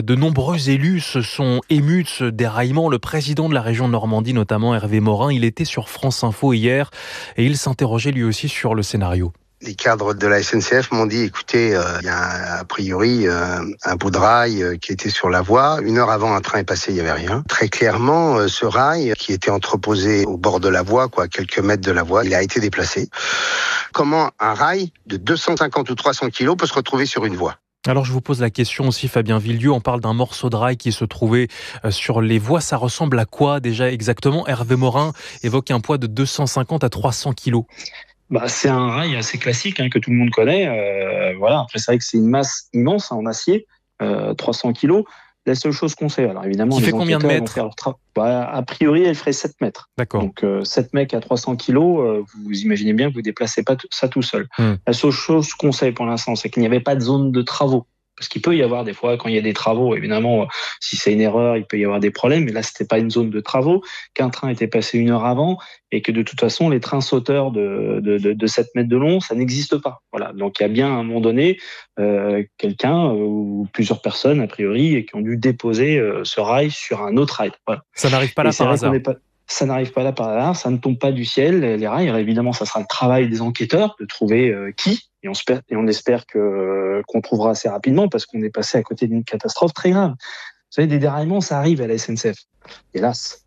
De nombreux élus se sont émus de ce déraillement. Le président de la région de Normandie, notamment Hervé Morin, il était sur France Info hier et il s'interrogeait lui aussi sur le scénario. Les cadres de la SNCF m'ont dit, écoutez, il y a a priori un bout de rail qui était sur la voie. 1 heure avant, un train est passé, il n'y avait rien. Très clairement, ce rail qui était entreposé au bord de la voie, à quelques mètres de la voie, il a été déplacé. Comment un rail de 250 ou 300 kilos peut se retrouver sur une voie ? Alors je vous pose la question aussi, Fabien Villieu, on parle d'un morceau de rail qui se trouvait sur les voies. Ça ressemble à quoi déjà exactement ? Hervé Morin évoque un poids de 250 à 300 kilos. C'est un rail assez classique que tout le monde connaît. Après, c'est vrai que c'est une masse immense en acier, 300 kilos. La seule chose qu'on sait, alors évidemment, qui fait combien de mètres ? A priori, elle ferait 7 mètres. D'accord. Donc 7 mecs à 300 kilos, vous imaginez bien que vous ne déplacez pas ça tout seul. La seule chose qu'on sait pour l'instant, c'est qu'il n'y avait pas de zone de travaux. Parce qu'il peut y avoir des fois, quand il y a des travaux, évidemment, si c'est une erreur, il peut y avoir des problèmes. Mais là, c'était pas une zone de travaux, qu'un train était passé 1 heure avant et que de toute façon, les trains sauteurs de 7 mètres de long, ça n'existe pas. Voilà. Donc, il y a bien à un moment donné quelqu'un ou plusieurs personnes, a priori, qui ont dû déposer ce rail sur un autre rail. Voilà. Ça n'arrive pas là par hasard. Ça n'arrive pas là par hasard, ça ne tombe pas du ciel, les rails. Alors évidemment, ça sera le travail des enquêteurs de trouver qui, et on espère qu'on trouvera assez rapidement parce qu'on est passé à côté d'une catastrophe très grave. Vous savez, des déraillements, ça arrive à la SNCF, hélas.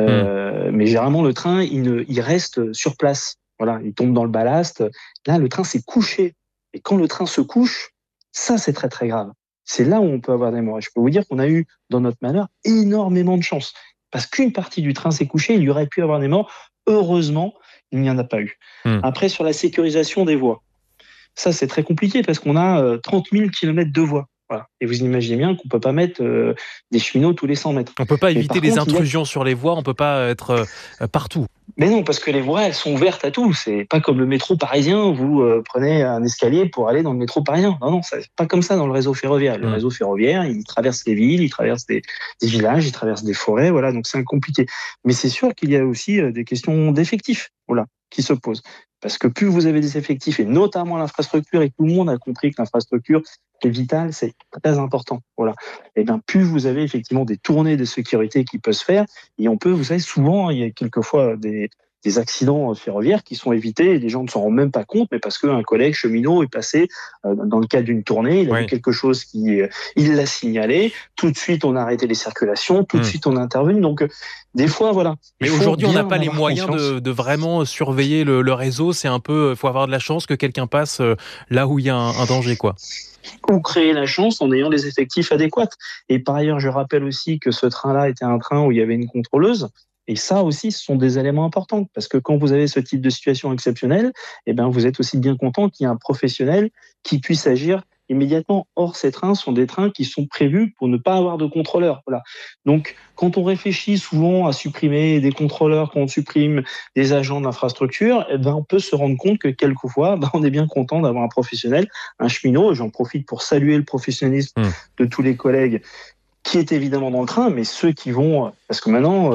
Mais généralement, le train, il reste sur place. Voilà, il tombe dans le ballast. Là, le train s'est couché. Et quand le train se couche, ça, c'est très, très grave. C'est là où on peut avoir des morts. Et je peux vous dire qu'on a eu, dans notre malheur, énormément de chance. Parce qu'une partie du train s'est couchée, il y aurait pu avoir des morts. Heureusement, il n'y en a pas eu. Après, sur la sécurisation des voies, ça, c'est très compliqué parce qu'on a 30 000 km de voies. Voilà. Et vous imaginez bien qu'on ne peut pas mettre des cheminots tous les 100 mètres. On ne peut pas éviter les intrusions sur les voies, on ne peut pas être partout. Mais non, parce que les voies, elles sont ouvertes à tout. C'est pas comme le métro parisien, vous prenez un escalier pour aller dans le métro parisien. Non, c'est pas comme ça dans le réseau ferroviaire. Le réseau ferroviaire, il traverse les villes, il traverse des villages, il traverse des forêts, voilà, donc c'est compliqué. Mais c'est sûr qu'il y a aussi des questions d'effectifs, voilà, qui se posent. Parce que plus vous avez des effectifs, et notamment l'infrastructure, et tout le monde a compris que l'infrastructure est vitale, c'est très important. Voilà. Et bien, plus vous avez effectivement des tournées de sécurité qui peuvent se faire, et on peut, vous savez, souvent, il y a quelquefois des accidents ferroviaires qui sont évités et les gens ne s'en rendent même pas compte, mais parce qu'un collègue cheminot est passé dans le cadre d'une tournée, il a vu quelque chose il l'a signalé, tout de suite on a arrêté les circulations, tout de suite on a intervenu. Donc des fois, voilà. Mais aujourd'hui, on n'a pas les moyens de vraiment surveiller le réseau. C'est un peu, il faut avoir de la chance que quelqu'un passe là où il y a un danger, quoi. Ou créer la chance en ayant les effectifs adéquats. Et par ailleurs, je rappelle aussi que ce train-là était un train où il y avait une contrôleuse. Et ça aussi, ce sont des éléments importants. Parce que quand vous avez ce type de situation exceptionnelle, vous êtes aussi bien content qu'il y ait un professionnel qui puisse agir immédiatement. Or, ces trains sont des trains qui sont prévus pour ne pas avoir de contrôleurs. Voilà. Donc, quand on réfléchit souvent à supprimer des contrôleurs, quand on supprime des agents d'infrastructure, on peut se rendre compte que quelquefois, on est bien content d'avoir un professionnel, un cheminot. Et j'en profite pour saluer le professionnalisme de tous les collègues qui est évidemment dans le train, mais ceux qui vont, parce que maintenant,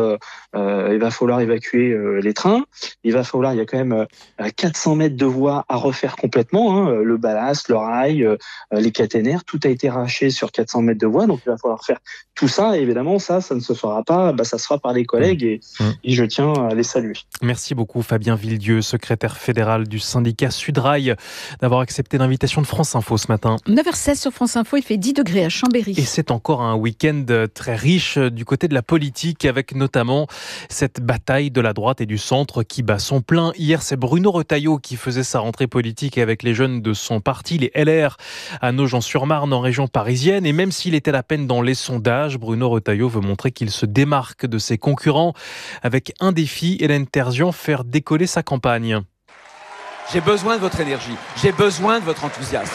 il va falloir évacuer les trains, il y a quand même 400 mètres de voies à refaire complètement, le ballast, le rail, les caténaires, tout a été arraché sur 400 mètres de voies, donc il va falloir faire tout ça, et évidemment, ça ne se fera pas, ça se fera par les collègues, et je tiens à les saluer. Merci beaucoup Fabien Villieu, secrétaire fédéral du syndicat Sudrail, d'avoir accepté l'invitation de France Info ce matin. 9h16 sur France Info, il fait 10 degrés à Chambéry. Et c'est encore un week-end très riche du côté de la politique, avec notamment cette bataille de la droite et du centre qui bat son plein. Hier, c'est Bruno Retailleau qui faisait sa rentrée politique avec les jeunes de son parti, les LR, à Nogent-sur-Marne, en région parisienne. Et même s'il était à peine dans les sondages, Bruno Retailleau veut montrer qu'il se démarque de ses concurrents avec un défi, Hélène Terzian, faire décoller sa campagne. J'ai besoin de votre énergie, j'ai besoin de votre enthousiasme.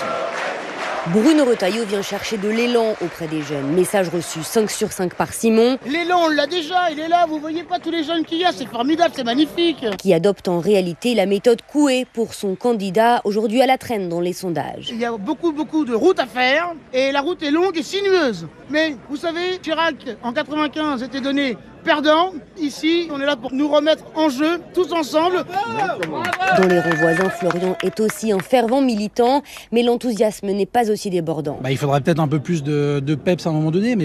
Bruno Retailleau vient chercher de l'élan auprès des jeunes. Message reçu 5 sur 5 par Simon. L'élan, on l'a déjà, il est là, vous voyez pas tous les jeunes qu'il y a, c'est formidable, c'est magnifique. Qui adopte en réalité la méthode Coué pour son candidat, aujourd'hui à la traîne dans les sondages. Il y a beaucoup de routes à faire, et la route est longue et sinueuse. Mais vous savez, Chirac, en 95, était donné perdant. Ici, on est là pour nous remettre en jeu, tous ensemble. Dans les rangs voisins, Florian est aussi un fervent militant, mais l'enthousiasme n'est pas aussi débordant. Il faudrait peut-être un peu plus de peps à un moment donné, mais